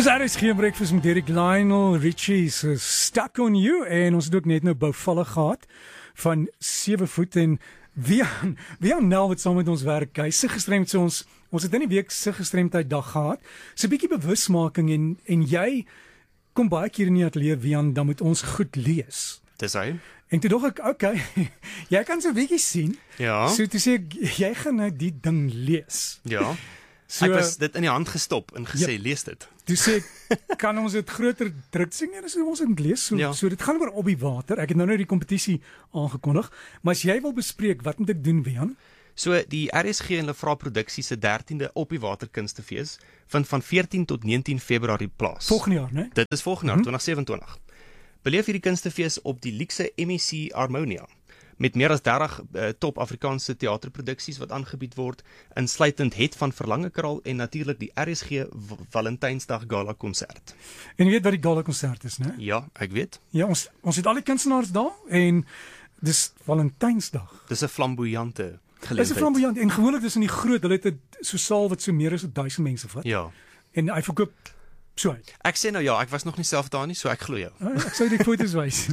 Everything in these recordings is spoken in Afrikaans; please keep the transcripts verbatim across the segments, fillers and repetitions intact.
Dis R S G Breakfast met Derek Lionel Richie se Stuck on You en ons het ook net nou bouvallig gehad van sewe voet en Wian, Wian nou wat saam met ons werk, hy sig gestremd so ons, ons het in die week sig gestremdheid dag gehad, so 'n bietjie bewusmaking en, en jy kom baie keer in die ateljee Wian, dan moet ons goed lees. Dis hy. En toe dog ek, okay, jy kan so 'n bietjie sien, Ja. so toe sê ek, jy gaan nou die ding lees. Ja. So, Ek was dit in die hand gestop en gesê, Ja. lees dit. Toe sê ek, kan ons dit groter druk sien? Ja, dis hoe ons dit lees. So, Ja. so dit gaan oor op die water. Ek het nou nou die kompetisie aangekondig, maar as jy wil bespreek, wat moet ek doen, Wian? So die R S G en Lefra Produksie se dertiende Op die Water Kunstefees vind van veertien tot negentien Februarie plaas. Volgende jaar, né? Dit is volgende jaar, twintig sewenentwintig. Beleef hierdie kunstefees op die luukse M E C Harmonia met meer as dertig uh, top Afrikaanse teaterproduksies wat aangebied word, insluitend Het van Verlangekraal en natuurlik die R S G Valentynsdag Gala konsert. En jy weet wat die gala konsert is, né? Ja, ek weet. Ja, ons ons het al die kunstenaars daar en dis Valentynsdag. Dis 'n flamboyante Dis geleentheid. 'n flamboyant en gewoonlik dis in die groot, hulle het 'n so saal wat so meer as duisend mense vat. Ja. En hy verkoop so uit. Ek sê nou ja, ek was nog nie self daar nie, so ek glo jou. Ah, Ek sou die foto's wys.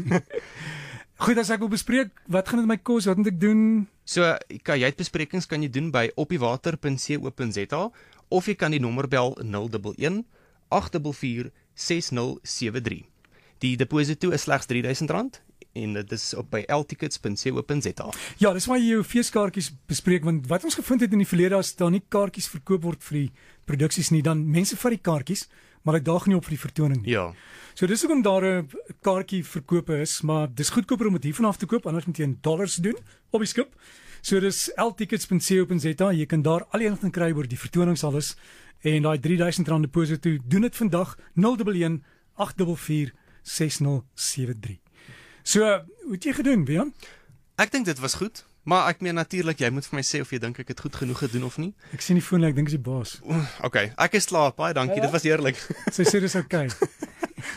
Goed, as ek wil bespreek, wat gaan dit my kos? Wat moet ek doen? So, kan jy besprekings kan jy doen by opdiewater punt co punt za of jy kan die nommer bel nul een een agt vier vier ses nul sewe drie. Die deposito is slegs drie duisend rand en dit is op by l tickets punt co punt za. Ja, dis waar jy jou feeskaartjies bespreek, want wat ons gevind het in die verlede, as daar nie kaartjies verkoop word vir die produksies nie, dan mense vat die kaartjies, maar hulle daag nie op vir die vertoning nie. Ja. So dis hoekom daar 'n kaartjie verkope is, maar dis goedkoper om dit hiervan af te koop, anders moet jy in dollars doen op die skip. So dis l tickets punt co punt za, jy kan daar al die inligting kry oor die vertonings alles, en daai drie duisend rand deposito, doen dit vandag, nul een een agt vier vier ses nul sewe drie. So, hoe het jy gedoen, Wian? Ek dink dit was goed, maar ek meen natuurlik jy moet vir my sê of jy dink ek het goed genoeg gedoen of nie. Ek sien die foon, ek dink is die baas. Okay, ek is klaar. Baie dankie. Ja? Dit was heerlik. Sy sê dis okay.